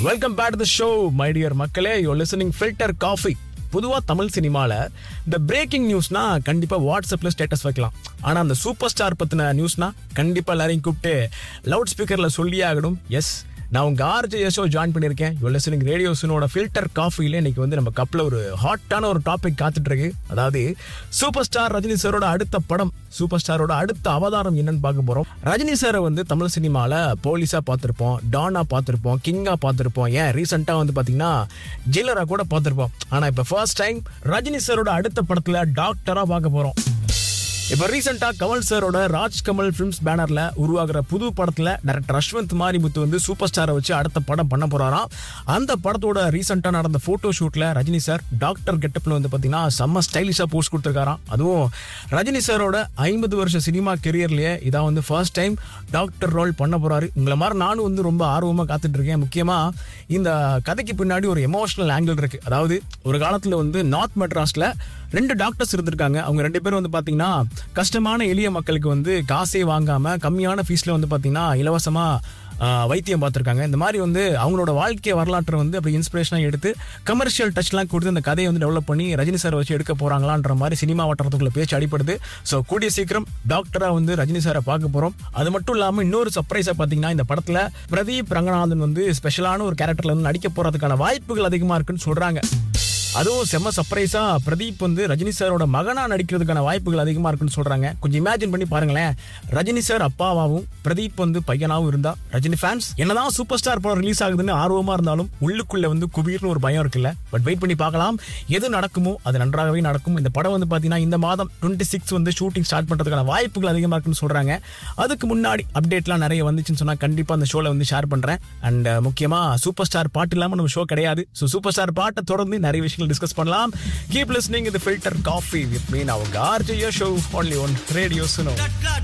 Welcome back to the show my dear மக்களே. You listening filter coffee. பொதுவா தமிழ் சினிமால இந்த பிரேக்கிங் நியூஸ்னா கண்டிப்பா வாட்ஸ்அப்ல ஸ்டேட்டஸ் வைக்கலாம். ஆனா அந்த சூப்பர் ஸ்டார் பத்தின நியூஸ்னா கண்டிப்பா எல்லாரையும் கூப்பிட்டு லவுட் ஸ்பீக்கர்ல சொல்லியே ஆகணும். எஸ், நான் உங்க RJSO ஜாயின் பண்ணியிருக்கேன். யூ லிசனிங் ரேடியோஸனோட ஃபில்டர் காஃபில இன்னைக்கு வந்து நம்ம கப்ல ஒரு ஹாட்டான ஒரு டாபிக் காத்துட்டு இருக்கு. அதாவது சூப்பர் ஸ்டார் ரஜினி சாரோட அடுத்த படம், சூப்பர் ஸ்டாரோட அடுத்த அவதாரம் என்னன்னு பார்க்க போறோம். ரஜினி சாரை வந்து தமிழ் சினிமால போலீஸா பார்த்திருப்போம், டானா பார்த்திருப்போம், கிங்கா பார்த்திருப்போம், ஏன் ரீசெண்டா வந்து பாத்தீங்கன்னா ஜெயிலரா கூட பார்த்திருப்போம். ஆனா இப்ப ஃபர்ஸ்ட் டைம் ரஜினி சாரோட அடுத்த படத்துல டாக்டரா பார்க்க போறோம். இப்ப ரீசெண்டா கமல் சாரோட ராஜ்கமல் பிலிம்ஸ் பேனர்ல உருவாகிற புது படத்துல டைரக்டர் அஸ்வந்த் மாரிமுத்து வந்து சூப்பர் ஸ்டாரை வச்சு அடுத்த படம் பண்ண போறாராம். அந்த படத்தோட ரீசெண்டா நடந்த போட்டோ ஷூட்ல ரஜினி சார் டாக்டர் கெட்டப்ல வந்து பாத்தீங்கன்னா செம்ம ஸ்டைலிஷா போஸ்ட் கொடுத்திருக்காராம். அதுவும் ரஜினி சாரோட 50 வருஷ சினிமா கெரியர்லயே இதான் வந்து ஃபர்ஸ்ட் டைம் டாக்டர் ரோல் பண்ண போறாரு. உங்களை மாதிரி நானும் வந்து ரொம்ப ஆர்வமா காத்துட்டு இருக்கேன். முக்கியமா இந்த கதைக்கு பின்னாடி ஒரு எமோஷனல் ஆங்கிள் இருக்கு. அதாவது ஒரு காலத்துல வந்து நார்த் மெட்ராஸ்ல 2 டாக்டர்ஸ் இருந்திருக்காங்க. அவங்க 2 பேரும் வந்து பாத்தீங்கன்னா கஷ்டமான எளிய மக்களுக்கு வந்து காசே வாங்காம கம்மியான ஃபீஸ்ல வந்து பாத்தீங்கன்னா இலவசமா வைத்தியம் பார்த்திருக்காங்க. இந்த மாதிரி வந்து அவங்களோட வாழ்க்கை வரலாற்றை வந்து அப்படி இன்ஸ்பிரேஷனா எடுத்து கமர்ஷியல் டச்லாம் கொடுத்து அந்த கதையை வந்து டெவலப் பண்ணி ரஜினி சார் வச்சு எடுக்க போறாங்களான்ற மாதிரி சினிமா வட்டாரத்துக்குள்ள பேச்சு அடிப்படுது. ஸோ கூடிய சீக்கிரம் டாக்டரா வந்து ரஜினி சாரை பார்க்க போறோம். அது மட்டும் இல்லாம இன்னொரு சர்ப்ரைஸா பாத்தீங்கன்னா இந்த படத்துல பிரதீப் ரங்கநாதன் வந்து ஸ்பெஷலான ஒரு கேரக்டர்ல வந்து நடிக்க போறதுக்கான வாய்ப்புகள் அதிகமா இருக்குன்னு சொல்றாங்க. அதுவும் செம்ம சர்ப்ரைஸா பிரதீப் வந்து ரஜினி சாரோட மகனா நடிக்கிறதுக்கான வாய்ப்புகள் அதிகமா இருக்குன்னு சொல்றாங்க. கொஞ்சம் இமேஜின் பண்ணி பாருங்களேன், ரஜினி சார் அப்பாவாவும் பிரதீப் வந்து பையனாவும் இருந்தா ரஜினி ஃபேன்ஸ் என்னதான் சூப்பர் ஸ்டார் படம் ரிலீஸ் ஆகுதுன்னு ஆர்வமா இருந்தாலும் உள்ளுக்குள்ள வந்து குபீர்னு ஒரு பயம் இருக்குல்ல. பட் வெயிட் பண்ணி பார்க்கலாம், எது நடக்குமோ அது நன்றாகவே நடக்கும். இந்த படம் வந்து பாத்தீங்கன்னா இந்த மாதம் 26 வந்து ஷூட்டிங் ஸ்டார்ட் பண்றதுக்கான வாய்ப்புகள் அதிகமா இருக்குன்னு சொல்றாங்க. அதுக்கு முன்னாடி அப்டேட்லாம் நிறைய வந்துச்சுன்னு சொன்னா கண்டிப்பா அந்த ஷோல வந்து ஷேர் பண்றேன். அண்ட் முக்கியமா சூப்பர் ஸ்டார் பாட்டு இல்லாம நம்ம ஷோ கிடையாது. ஸோ சூப்பர் ஸ்டார் பாட்டை தொடர்ந்து நிறைய விஷயங்கள் டிஸ்கஸ் பண்ணலாம். Keep listening to the Filter Coffee with me now, RJSO, only on Radio Suno.